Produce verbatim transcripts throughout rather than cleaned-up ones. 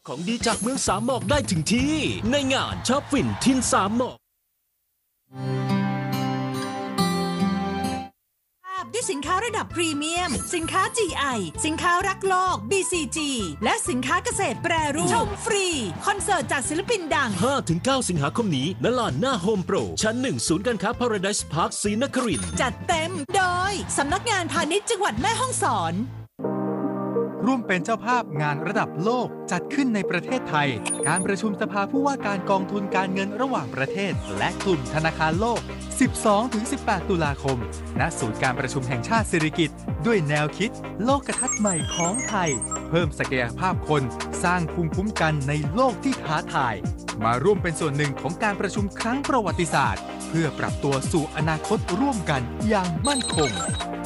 ของดีจากเมืองสามหมอกได้ถึงที่ในงานช็อปฟินทินสามหมอกด้วยสินค้าระดับพรีเมียมสินค้า จี ไอ สินค้ารักโลก บี ซี จี และสินค้าเกษตรแปรรูปชมฟรีคอนเสิร์ตจากศิลปินดังห้าถึงเก้า สิงหาคมนี้ณลานหน้าโฮมโปรชั้นหนึ่งศูนย์การค้า Paradise Park ศรีนครินทร์จัดเต็มโดยสำนักงานพาณิชย์จังหวัดแม่ฮ่องสอนร่วมเป็นเจ้าภาพงานระดับโลกจัดขึ้นในประเทศไทยการประชุมสภาผู้ว่าการกองทุนการเงินระหว่างประเทศและกลุ่มธนาคารโลก สิบสองถึงสิบแปด ตุลาคมณศูนย์การประชุมแห่งชาติสิริกิติ์ด้วยแนวคิดโลกทัศน์ใหม่ของไทยเพิ่มศักยภาพคนสร้างภูมิคุ้มกันในโลกที่ท้าทายมาร่วมเป็นส่วนหนึ่งของการประชุมครั้งประวัติศาสตร์เพื่อปรับตัวสู่อนาคตร่วมกันอย่างมั่นคง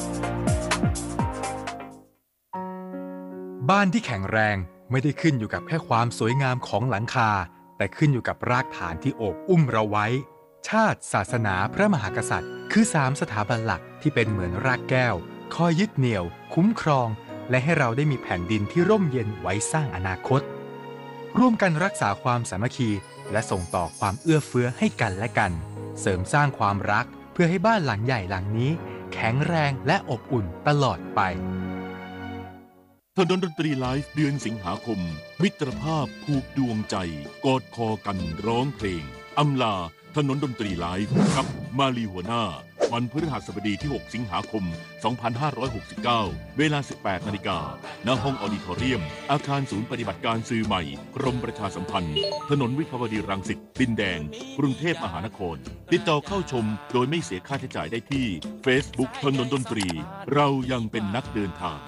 บ้านที่แข็งแรงไม่ได้ขึ้นอยู่กับแค่ความสวยงามของหลังคาแต่ขึ้นอยู่กับรากฐานที่โอบอุ้มเราไว้ชาติศาสนาพระมหากษัตริย์คือสามสถาบันหลักที่เป็นเหมือนรากแก้วคอยยึดเหนี่ยวคุ้มครองและให้เราได้มีแผ่นดินที่ร่มเย็นไว้สร้างอนาคตร่วมกันรักษาความสามัคคีและส่งต่อความเอื้อเฟื้อให้กันและกันเสริมสร้างความรักเพื่อให้บ้านหลังใหญ่หลังนี้แข็งแรงและอบอุ่นตลอดไปถนนดนตรีไลฟ์เดือนสิงหาคมมิตรภาพผูกดวงใจกอดคอกันร้องเพลงอำลาถนนดนตรีไลฟ์กับมาลีหัวหน้าวันพฤหัสบดีที่หกสิงหาคมสองพันห้าร้อยหกสิบเก้าเวลา สิบแปดนาฬิกา ณ ห้องออดิทอเรียมอาคารศูนย์ปฏิบัติการสื่อใหม่กรมประชาสัมพันธ์ถนนวิภาวดีรังสิตดินแดงกรุงเทพมหานครติดต่อเข้าชมโดยไม่เสียค่าใช้จ่ายได้ที่ Facebook ถนนดนตรีเรายังเป็นนักเดินทาง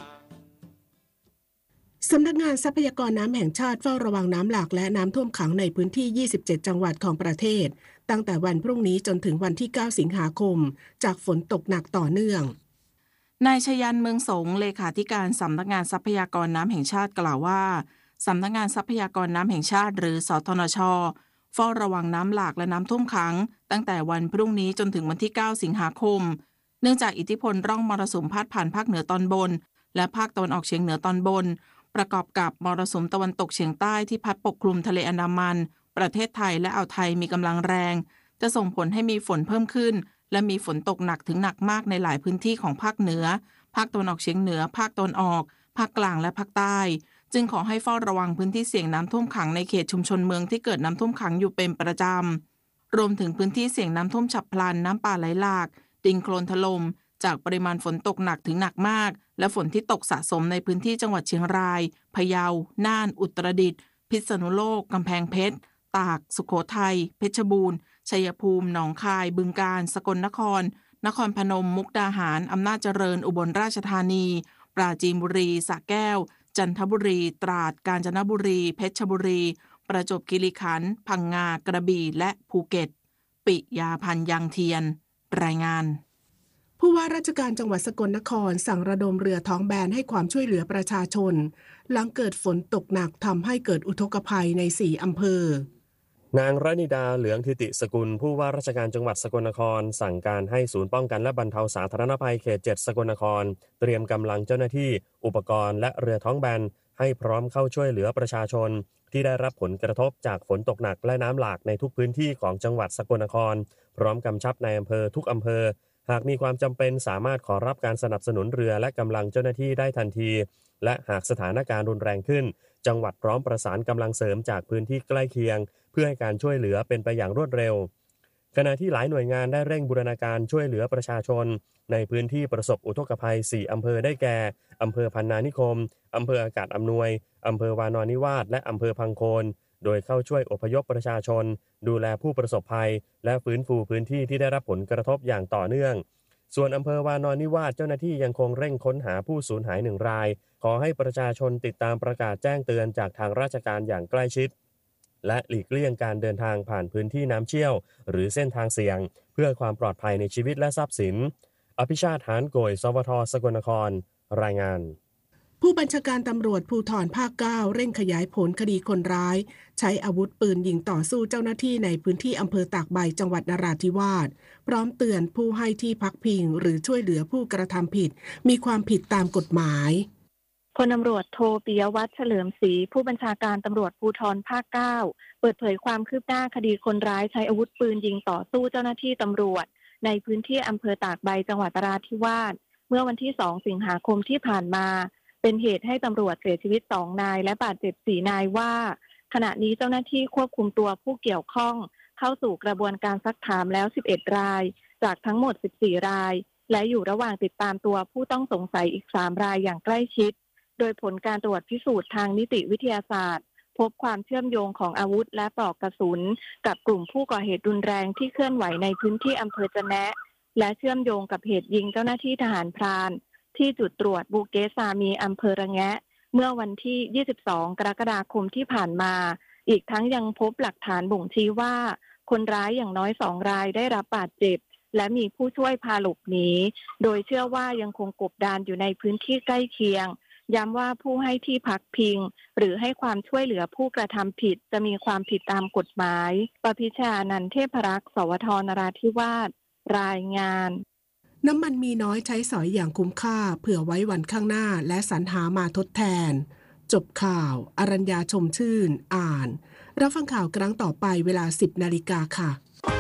สำนักงานทรัพยากรน้ำแห่งชาติเฝ้าระวังน้ำหลากและน้ำท่วมขังในพื้นที่ยี่สิบเจ็ดจังหวัดของประเทศตั้งแต่วันพรุ่งนี้จนถึงวันที่เก้าสิงหาคมจากฝนตกหนักต่อเนื่องนายชยันเมืองสงเลขาธิการสำนักงานทรัพยากรน้ำแห่งชาติกล่าวว่าสำนักงานทรัพยากรน้ำแห่งชาติหรือสทนช.เฝ้าระวังน้ำหลากและน้ำท่วมขังตั้งแต่วันพรุ่งนี้จนถึงวันที่เก้าสิงหาคมเนื่องจากอิทธิพลร่องมรสุมพาดผ่านภาคเหนือตอนบนและภาคตะวันออกเฉียงเหนือตอนบนประกอบกับมรสุมตะวันตกเฉียงใต้ที่พัดปกคลุมทะเลอันดามันประเทศไทยและอ่าวไทยมีกำลังแรงจะส่งผลให้มีฝนเพิ่มขึ้นและมีฝนตกหนักถึงหนักมากในหลายพื้นที่ของภาคเหนือภาคตะวันออกเฉียงเหนือภาคตะวันออกภาคกลางและภาคใต้จึงขอให้เฝ้าระวังพื้นที่เสี่ยงน้ำท่วมขังในเขตชุมชนเมืองที่เกิดน้ำท่วมขังอยู่เป็นประจำรวมถึงพื้นที่เสี่ยงน้ำท่วมฉับพลันน้ำป่าไหลหลากดินโคลนถล่มจากปริมาณฝนตกหนักถึงหนักมากและฝนที่ตกสะสมในพื้นที่จังหวัดเชียงรายพะเยาน่านอุตรดิตถ์พิษณุโลกกำแพงเพชรตากสุโขทัยเพชรบูรณ์ชัยภูมิหนองคายบึงกาฬสกลนครนครพนมมุกดาหารอำนาจเจริญอุบลราชธานีปราจีนบุรีสระแก้วจันทบุรีตราดกาญจนบุรีเพชรบุรีประจวบคีรีขันธ์พังงากระบี่และภูเก็ตปิยาพันธ์ยังเทียนรายงานผู้ว่าราชการจังหวัดสกลนครสั่งระดมเรือท้องแบนให้ความช่วยเหลือประชาชนหลังเกิดฝนตกหนักทำให้เกิดอุทกภัยในสี่อำเภอนางรันิดาเหลืองทิติสกุลผู้ว่าราชการจังหวัดสกลนครสั่งการให้ศูนย์ป้องกันและบรรเทาสาธารณภัยเขตเจ็ดสกลนครเตรียมกำลังเจ้าหน้าที่อุปกรณ์และเรือท้องแบนให้พร้อมเข้าช่วยเหลือประชาชนที่ได้รับผลกระทบจากฝนตกหนักและน้ำหลากในทุกพื้นที่ของจังหวัดสกลนครพร้อมกำชับในอำเภอทุกอำเภอหากมีความจำเป็นสามารถขอรับการสนับสนุนเรือและกำลังเจ้าหน้าที่ได้ทันทีและหากสถานการณ์รุนแรงขึ้นจังหวัดพร้อมประสานกำลังเสริมจากพื้นที่ใกล้เคียงเพื่อให้การช่วยเหลือเป็นไปอย่างรวดเร็วขณะที่หลายหน่วยงานได้เร่งบูรณาการช่วยเหลือประชาชนในพื้นที่ประสบอุทกภัยสี่อำเภอได้แก่อำเภอพันนานิคมอำเภออากาศอำนวยอำเภอวานอนนิวาสและอำเภอพังโคนโดยเข้าช่วยอพยพประชาชนดูแลผู้ประสบภัยและฟื้นฟูพื้นที่ที่ได้รับผลกระทบอย่างต่อเนื่องส่วนอำเภอวานอนนิวาสเจ้าหน้าที่ยังคงเร่งค้นหาผู้สูญหายหนึ่งรายขอให้ประชาชนติดตามประกาศแจ้งเตือนจากทางราชการอย่างใกล้ชิดและหลีกเลี่ยงการเดินทางผ่านพื้นที่น้ำเชี่ยวหรือเส้นทางเสี่ยงเพื่อความปลอดภัยในชีวิตและทรัพย์สินอภิชาติหานโกยสวทสกลนครรายงานผู้บัญชาการตำรวจภูธรภาคเก้าเร่งขยายผลคดีคนร้ายใช้อาวุธปืนยิงต่อสู้เจ้าหน้าที่ในพื้นที่อำเภอตากใบจังหวัดนราธิวาสพร้อมเตือนผู้ให้ที่พักพิงหรือช่วยเหลือผู้กระทำผิดมีความผิดตามกฎหมายผลตำรวจโทปิยวัฒน์เฉลิมศรีผู้บัญชาการตำรวจภูธรภาคเก้าเปิดเผยความคืบหน้าคดีคนร้ายใช้อาวุธปืนยิงต่อสู้เจ้าหน้าที่ตำรวจในพื้นที่อำเภอตากใบจังหวัดนราธิวาสเมื่อวันที่สองสิงหาคมที่ผ่านมาเป็นเหตุให้ตำรวจเสียชีวิตสองนายและบาดเจ็บสี่นายว่าขณะนี้เจ้าหน้าที่ควบคุมตัวผู้เกี่ยวข้องเข้าสู่กระบวนการซักถามแล้วสิบเอ็ดรายจากทั้งหมดสิบสี่รายและอยู่ระหว่างติดตามตัวผู้ต้องสงสัยอีกสามรายอย่างใกล้ชิดโดยผลการตรวจพิสูจน์ทางนิติวิทยาศาสตร์พบความเชื่อมโยงของอาวุธและปลอกกระสุนกับกลุ่มผู้ก่อเหตุรุนแรงที่เคลื่อนไหวในพื้นที่อำเภอจะแนะและเชื่อมโยงกับเหตุยิงเจ้าหน้าที่ทหารพรานที่จุดตรวจบูเกซามีอำเภอระแงะเมื่อวันที่ยี่สิบสองกรกฎาคมที่ผ่านมาอีกทั้งยังพบหลักฐานบ่งชี้ว่าคนร้ายอย่างน้อยสองรายได้รับบาดเจ็บและมีผู้ช่วยพาหลบหนีโดยเชื่อว่ายังคงกบดานอยู่ในพื้นที่ใกล้เคียงย้ำว่าผู้ให้ที่พักพิงหรือให้ความช่วยเหลือผู้กระทำผิดจะมีความผิดตามกฎหมายปพิชานันท์เทพรักษ์สวทนราธิวาสรายงานน้ำมันมีน้อยใช้สอยอย่างคุ้มค่าเผื่อไว้วันข้างหน้าและสรรหามาทดแทนจบข่าวอรัญญาชมชื่นอ่านรับฟังข่าวครั้งต่อไปเวลา สิบนาฬิกาค่ะ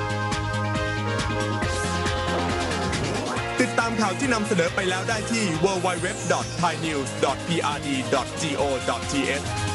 ติดตามข่าวที่นำเสนอไปแล้วได้ที่ ดับเบิลยู ดับเบิลยู ดับเบิลยู ดอท ไทยนิวส์ ดอท พี อาร์ ดี ดอท จี โอ ดอท ที เอช